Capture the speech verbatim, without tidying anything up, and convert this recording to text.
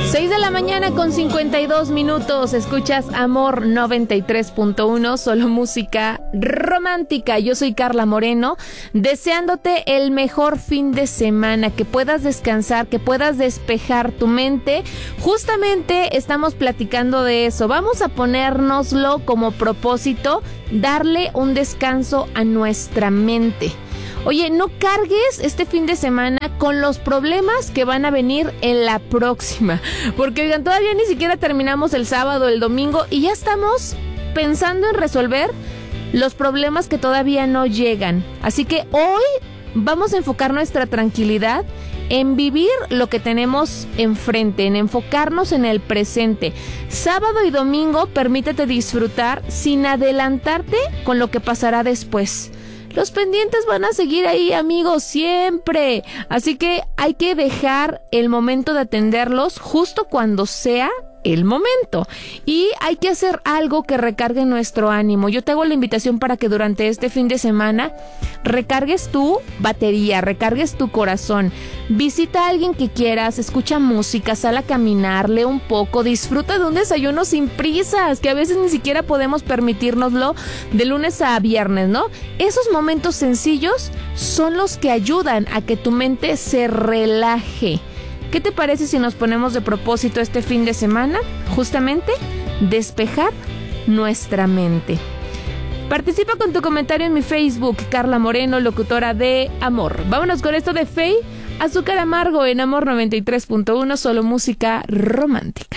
seis de la mañana con cincuenta y dos minutos. Escuchas Amor noventa y tres punto uno, solo música romántica. Yo soy Carla Moreno, deseándote el mejor fin de semana, que puedas descansar, que puedas despejar tu mente. Justamente estamos platicando de eso. Vamos a ponérnoslo como propósito, darle un descanso a nuestra mente. Oye, no cargues este fin de semana con los problemas que van a venir en la próxima. Porque, oigan, todavía ni siquiera terminamos el sábado, el domingo, y ya estamos pensando en resolver los problemas que todavía no llegan. Así que hoy vamos a enfocar nuestra tranquilidad en vivir lo que tenemos enfrente, en enfocarnos en el presente. Sábado y domingo, permítete disfrutar sin adelantarte con lo que pasará después. Los pendientes van a seguir ahí, amigos, siempre. Así que hay que dejar el momento de atenderlos justo cuando sea el momento. Y hay que hacer algo que recargue nuestro ánimo. Yo te hago la invitación para que durante este fin de semana recargues tu batería, recargues tu corazón. Visita a alguien que quieras, escucha música, sal a caminar, lee un poco, disfruta de un desayuno sin prisas, que a veces ni siquiera podemos permitirnoslo de lunes a viernes, ¿no? Esos momentos sencillos son los que ayudan a que tu mente se relaje. ¿Qué te parece si nos ponemos de propósito este fin de semana? Justamente, despejar nuestra mente. Participa con tu comentario en mi Facebook, Carla Moreno, locutora de Amor. Vámonos con esto de Fey, Azúcar Amargo en Amor noventa y tres punto uno, solo música romántica.